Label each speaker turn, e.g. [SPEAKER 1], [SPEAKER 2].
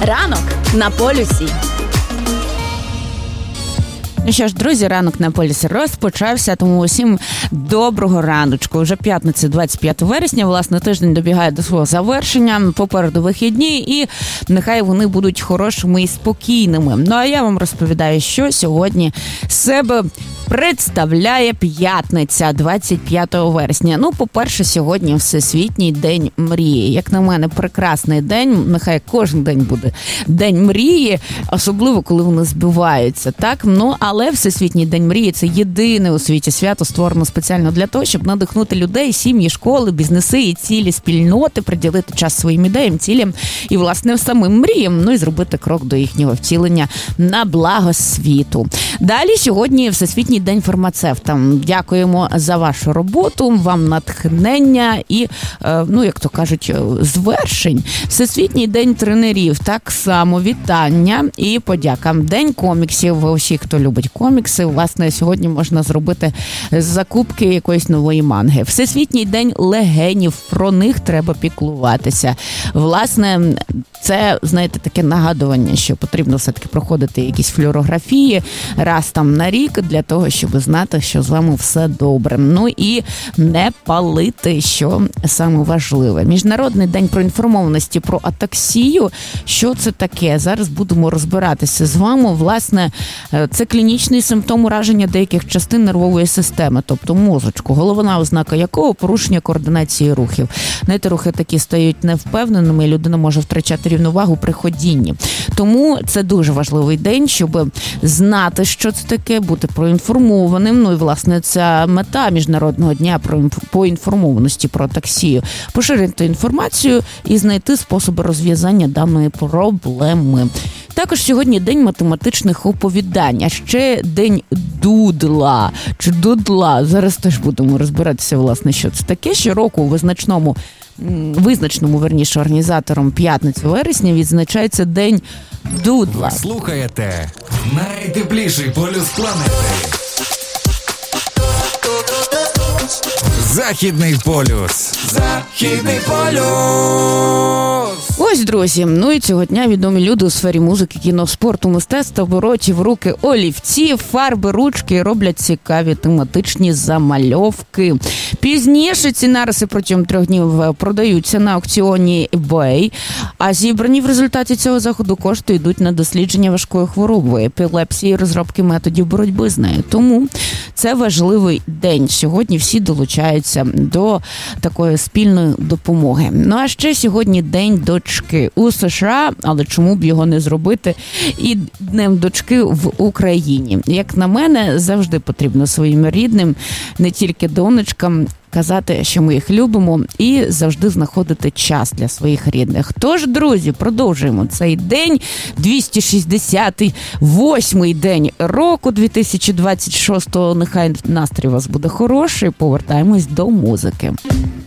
[SPEAKER 1] Ранок на полюсі.
[SPEAKER 2] Ну що ж, друзі, ранок на полюсі розпочався, тому усім доброго раночку. Вже п'ятниця, 25 вересня, власне, тиждень добігає до свого завершення, попереду вихідні, і нехай вони будуть хорошими і спокійними. Ну, а я вам розповідаю, що сьогодні себе представляє п'ятниця, 25 вересня. Ну, по-перше, сьогодні Всесвітній день мрії. Як на мене, прекрасний день. Нехай кожен день буде день мрії, особливо, коли вони збиваються, так? Ну, але Всесвітній день мрії – це єдине у світі свято, створено спеціально для того, щоб надихнути людей, сім'ї, школи, бізнеси і цілі спільноти, приділити час своїм ідеям, цілям і, власне, самим мріям, ну і зробити крок до їхнього втілення на благо світу. Далі сьогодні Всесвітній день фармацевта. Дякуємо за вашу роботу, вам натхнення і, ну, як то кажуть, звершень. Всесвітній день тренерів. Так само вітання і подяка. День коміксів. Усі, хто любить комікси, власне, сьогодні можна зробити закупки якоїсь нової манги. Всесвітній день легенів. Про них треба піклуватися. Власне, це, знаєте, таке нагадування, що потрібно все-таки проходити якісь флюорографії раз там на рік для того, щоб знати, що з вами все добре. Ну і не палити, що саме важливе. Міжнародний день проінформованості про атаксію. Що це таке? Зараз будемо розбиратися з вами. Власне, це клінічний симптом ураження деяких частин нервової системи, тобто мозочку, головна ознака якого порушення координації рухів. Знаєте, рухи такі стають невпевненими, і людина може втрачати рівновагу при ходінні. Тому це дуже важливий день, щоб знати, що це таке, бути проінформованим. Ну і, власне, ця мета Міжнародного дня по інформованості про атаксію. Поширити інформацію і знайти способи розв'язання даної проблеми. Також сьогодні день математичних оповідань, а ще день дудла чи дудла. Зараз теж будемо розбиратися, власне, що це таке. Щороку у визначному, організатором п'ятниці вересня відзначається день дудла.
[SPEAKER 3] Ви слухаєте найтепліший полюс планети. Західний полюс. Західний полюс.
[SPEAKER 2] Ось, друзі, ну і цього дня відомі люди у сфері музики, кіно, спорту, мистецтва беруть в руки олівці, фарби, ручки, роблять цікаві тематичні замальовки. Пізніше ці нариси протягом 3 днів продаються на аукціоні eBay, а зібрані в результаті цього заходу кошти йдуть на дослідження важкої хвороби, епілепсії, розробки методів боротьби з нею. Тому це важливий день. Сьогодні всі долучаються до такої спільної допомоги. Ну а ще сьогодні день дочки у США, але чому б його не зробити і днем дочки в Україні. Як на мене, завжди потрібно своїм рідним, не тільки донечкам, казати, що ми їх любимо, і завжди знаходити час для своїх рідних. Тож, друзі, продовжуємо цей день, 268-й день року 2026-го. Нехай настрій у вас буде хороший, повертаємось до музики.